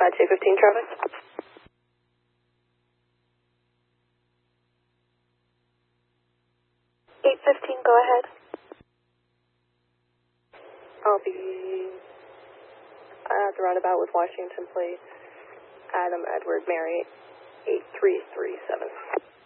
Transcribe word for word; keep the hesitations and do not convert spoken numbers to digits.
Uh, two fifteen traffic. eight fifteen, go ahead. I'll be at the roundabout with Washington Place, Adam Edward Mary, eight three three seven.